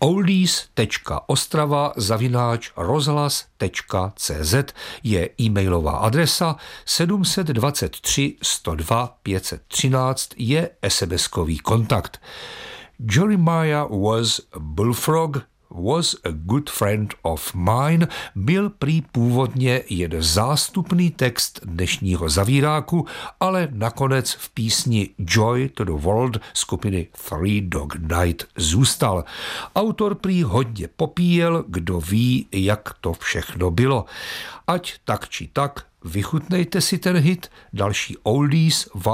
oldies.ostrava@rozhlas.cz je e-mailová adresa, 723 102 513 je SMS-kový kontakt. Jeremiah was a bullfrog, was a good friend of mine byl prý původně jen zástupný text dnešního zavíráku, ale nakonec v písni Joy to the World skupiny Three Dog Night zůstal. Autor prý hodně popíjel, kdo ví, jak to všechno bylo. Ať tak či tak, vychutnejte si ten hit, další oldies